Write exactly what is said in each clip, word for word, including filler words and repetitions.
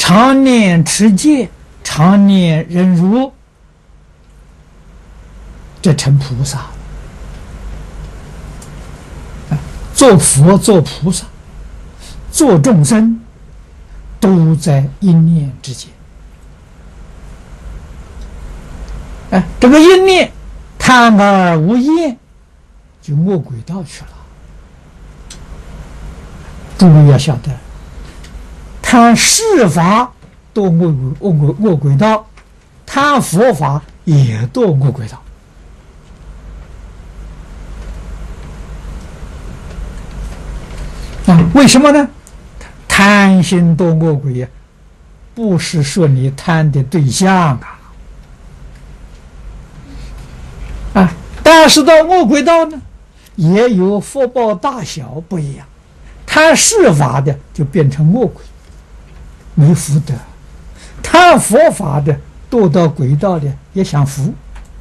常念持戒，常念忍辱，这成菩萨。做佛、做菩萨、做众生，都在一念之间。哎，这个一念贪而无厌，就没轨道去了。诸位要晓得，贪世法堕恶恶恶轨道，贪佛法也堕恶轨道。啊，为什么呢？贪心堕恶轨呀，不是说你贪的对象啊，啊，但是到恶轨道呢，也有福报大小不一样。贪世法的就变成恶鬼，没福德；贪佛法的堕到轨道的也享福。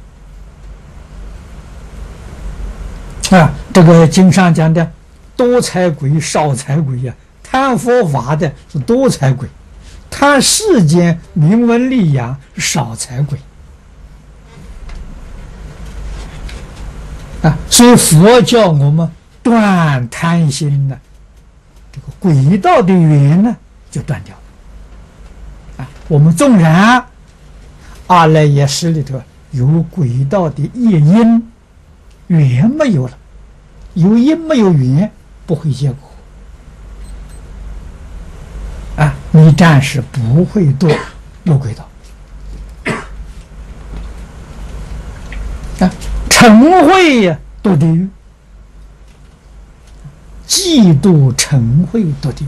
啊，这个经上讲的。多财鬼、少财鬼呀、啊，贪佛法的是多财鬼，贪世间名闻利养是少财鬼。啊，所以佛教我们断贪心呢，这个轨道的缘呢就断掉了。啊，我们纵然阿赖耶识里头有轨道的业因，缘没有了，有因没有缘。不会结果啊！你暂时不会堕恶轨道啊，嗔恚呀堕地狱，嫉妒嗔恚堕地狱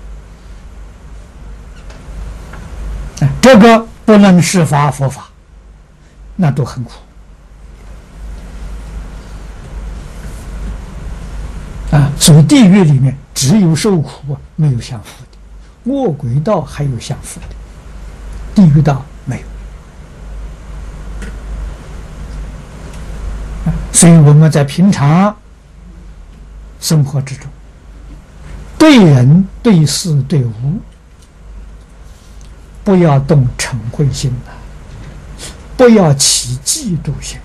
啊，这个不能施法佛法，那都很苦。啊，所以地狱里面只有受苦啊，没有享福的；恶轨道还有享福的，地狱道没有。啊，所以我们在平常生活之中，对人、对事、对物，不要动嗔恚心啊，不要起嫉妒心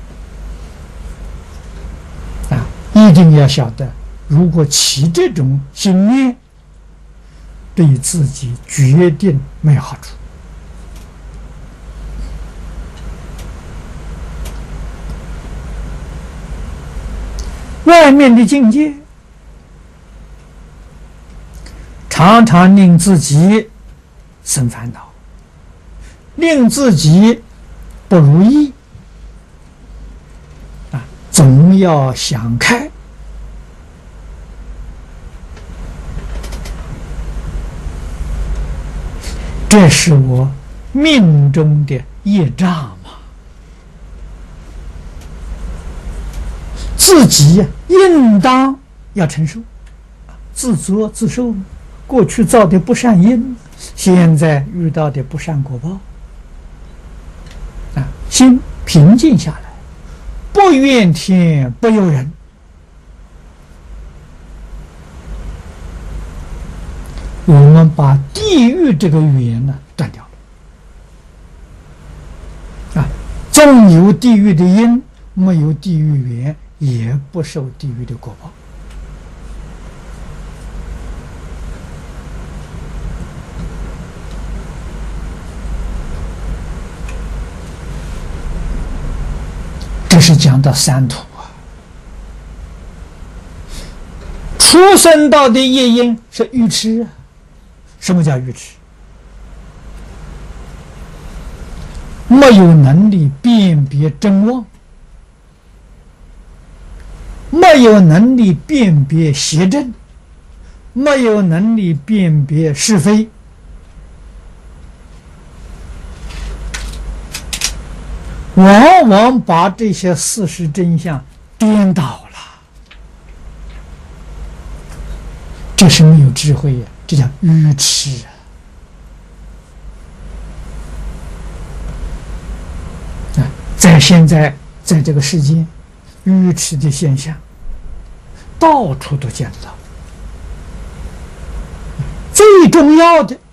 啊，啊，一定要晓得。如果起这种心念，对自己决定没有好处。外面的境界，常常令自己生烦恼，令自己不如意，啊，总要想开。这是我命中的业障嘛，自己应当要承受，自作自受。过去造的不善因，现在遇到的不善果报，啊，心平静下来，不怨天不尤人，我们把地狱这个缘呢断掉了。啊，纵有地狱的因，没有地狱缘，也不受地狱的果报。这是讲到三途啊。出生道的业因是愚痴啊。什么叫愚痴？没有能力辨别真妄，没有能力辨别邪正，没有能力辨别是非，往往把这些事实真相颠倒了，这是没有智慧呀，这叫愚痴啊！在现在在这个世界，愚痴的现象到处都见得到。最重要的